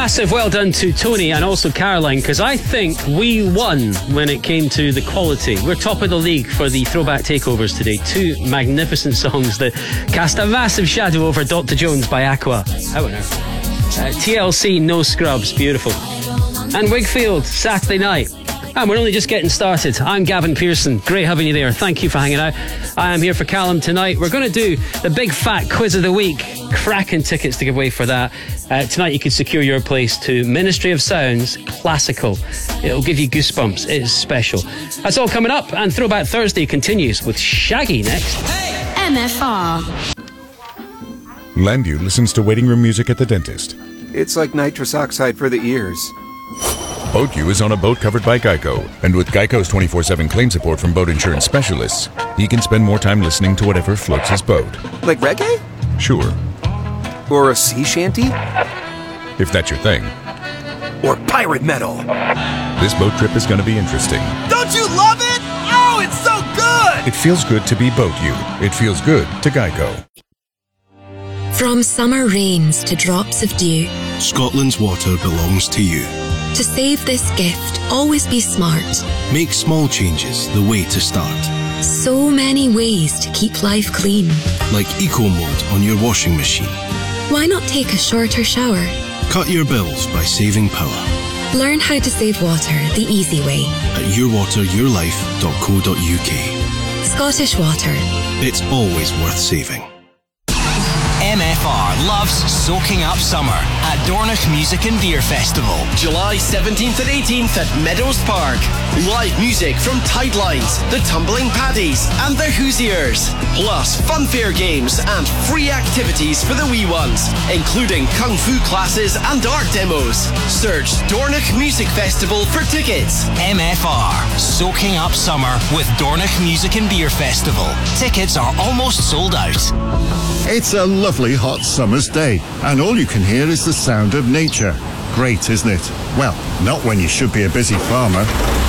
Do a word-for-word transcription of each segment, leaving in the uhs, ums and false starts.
massive well done to Tony and also Caroline, because I think we won when it came to the quality. We're top of the league for the throwback takeovers today. Two magnificent songs that cast a massive shadow over Doctor Jones by Aqua. How on earth? Uh, T L C, No Scrubs, beautiful. And Wigfield, Saturday Night. And we're only just getting started. I'm Gavin Pearson. Great having you there. Thank you for hanging out. I am here for Callum tonight. We're going to do the big fat quiz of the week. Cracking tickets to give away for that. Uh, tonight you can secure your place to Ministry of Sound's Classical. It'll give you goosebumps. It is special. That's all coming up. And Throwback Thursday continues with Shaggy next. Hey! M F R. Landu listens to waiting room music at the dentist. It's like nitrous oxide for the ears. BoatU is on a boat covered by Geico, and with Geico's twenty-four seven claim support from boat insurance specialists, he can spend more time listening to whatever floats his boat. Like reggae? Sure. Or a sea shanty? If that's your thing. Or pirate metal. This boat trip is going to be interesting. Don't you love it? Oh, it's so good! It feels good to be BoatU. It feels good to Geico. From summer rains to drops of dew, Scotland's water belongs to you. To save this gift, always be smart. Make small changes the way to start. So many ways to keep life clean. Like Eco Mode on your washing machine. Why not take a shorter shower? Cut your bills by saving power. Learn how to save water the easy way at your water your life dot co dot U K. Scottish Water. It's always worth saving. M F R loves soaking up summer at Dornoch Music and Beer Festival. July seventeenth and eighteenth at Meadows Park. Live music from Tidelines, the Tumbling Paddies and the Hoosiers. Plus funfair games and free activities for the wee ones, including kung fu classes and art demos. Search Dornoch Music Festival for tickets. M F R, soaking up summer with Dornoch Music and Beer Festival. Tickets are almost sold out. It's a lovely hot summer's day, and all you can hear is the sound of nature. Great, isn't it? Well, not when you should be a busy farmer.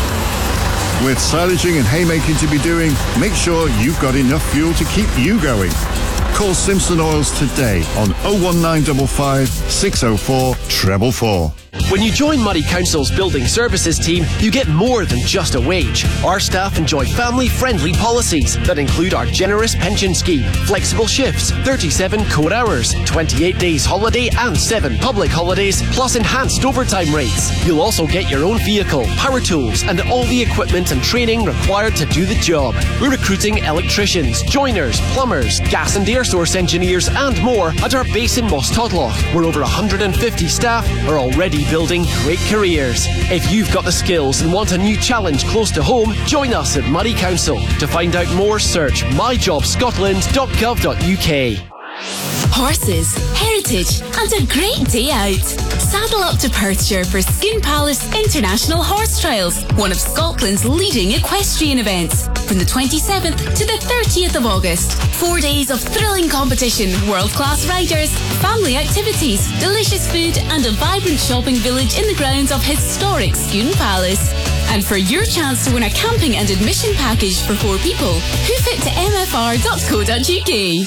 With silaging and haymaking to be doing, make sure you've got enough fuel to keep you going. Call Simpson Oils today on oh one nine five five, six oh four, four four four. When you join Murray Council's Building Services team, you get more than just a wage. Our staff enjoy family-friendly policies that include our generous pension scheme, flexible shifts, thirty-seven core hours, twenty-eight days holiday and seven public holidays, plus enhanced overtime rates. You'll also get your own vehicle, power tools and all the equipment and training required to do the job. We're recruiting electricians, joiners, plumbers, gas and air source engineers and more at our base in Moss Todloch, where over one hundred fifty staff are already building great careers. If you've got the skills and want a new challenge close to home, join us at Murray Council. To find out more, search my job scotland dot gov dot U K. Horses, heritage and a great day out. Saddle up to Perthshire for Skin Palace International Horse Trials, one of Scotland's leading equestrian events. From the twenty-seventh to the thirtieth of August. Four days of thrilling competition, world-class riders, family activities, delicious food and a vibrant shopping village in the grounds of historic Skin Palace. And for your chance to win a camping and admission package for four people, hoof it to m f r dot co dot U K.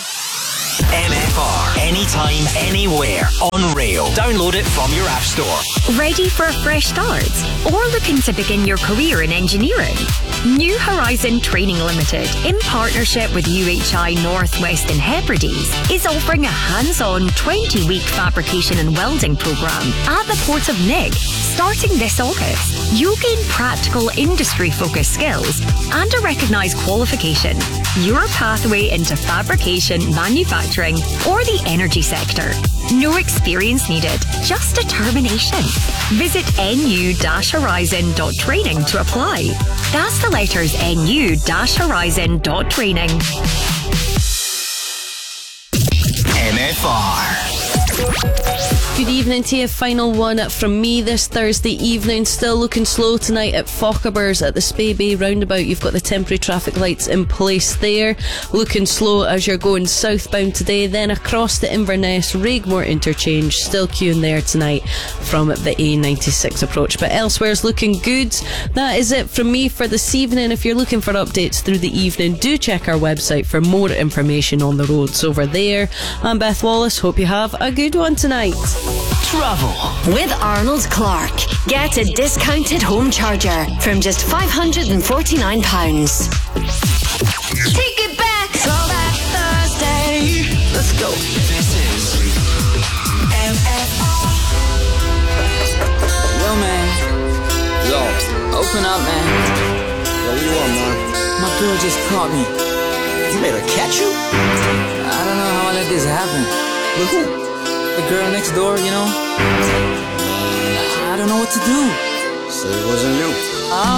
M F R, anytime, anywhere, on rail. Download it from your app store. Ready for a fresh start? Or looking to begin your career in engineering? New Horizon Training Limited, in partnership with U H I Northwest and Hebrides, is offering a hands-on twenty-week fabrication and welding programme at the Port of Nig. Starting this August, you'll gain practical industry-focused skills and a recognised qualification. Your pathway into fabrication, manufacturing or the energy sector. No experience needed, just determination. Visit n u dash horizon dot training to apply. That's the letters n u dash horizon dot training. M F R. Good evening to you. Final one from me this Thursday evening. Still looking slow tonight at Fochabers at the Spey Bay roundabout. You've got the temporary traffic lights in place there. Looking slow as you're going southbound today. Then across the Inverness Raigmore interchange. Still queuing there tonight from the A ninety-six approach. But elsewhere's looking good. That is it from me for this evening. If you're looking for updates through the evening, do check our website for more information on the roads over there. I'm Beth Wallace. Hope you have a good one tonight. Travel with Arnold Clark. Get a discounted home charger from just five hundred forty-nine pounds. Take it back. Throwback Thursday. Let's go. This is M F R. Yo, man. Yo, open up, man. Yo, what you want, man? My girl just caught me. You made her catch you? I don't know how I let this happen. With who? The girl next door, you know? I don't know what to do. So it wasn't you. Oh.